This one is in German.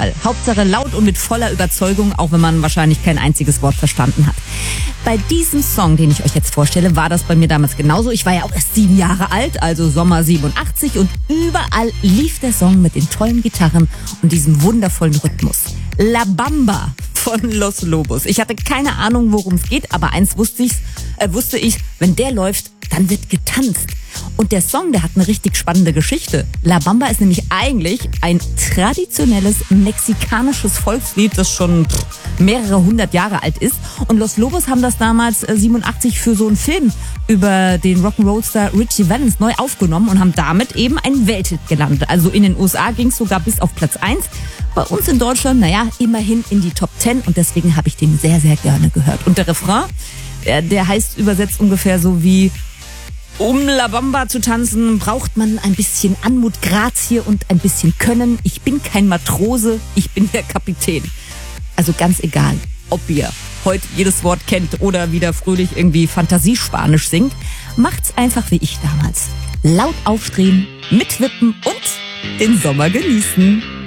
egal. Hauptsache laut und mit voller Überzeugung, auch wenn man wahrscheinlich kein einziges Wort verstanden hat. Bei diesem Song, den ich euch jetzt vorstelle, war das bei mir damals genauso. Ich war ja auch erst 7 Jahre alt, also Sommer 87, und überall lief der Song mit den tollen Gitarren und diesem wundervollen Rhythmus. La Bamba von Los Lobos. Ich hatte keine Ahnung, worum es geht, aber eins wusste ich, wenn der läuft, dann wird getanzt. Und der Song, der hat eine richtig spannende Geschichte. La Bamba ist nämlich eigentlich ein traditionelles mexikanisches Volkslied, das schon mehrere 100 Jahre alt ist. Und Los Lobos haben das damals 87 für so einen Film über den Rock'n'Roll-Star Richie Valens neu aufgenommen und haben damit eben einen Welthit gelandet. Also in den USA ging es sogar bis auf Platz 1. Bei uns in Deutschland, immerhin in die Top 10, und deswegen habe ich den sehr, sehr gerne gehört. Und der Refrain, der heißt übersetzt ungefähr so wie: Um La Bamba zu tanzen, braucht man ein bisschen Anmut, Grazie und ein bisschen Können. Ich bin kein Matrose, ich bin der Kapitän. Also ganz egal, ob ihr heute jedes Wort kennt oder wieder fröhlich irgendwie Fantasiespanisch singt, macht's einfach wie ich damals. Laut aufdrehen, mitwippen und den Sommer genießen.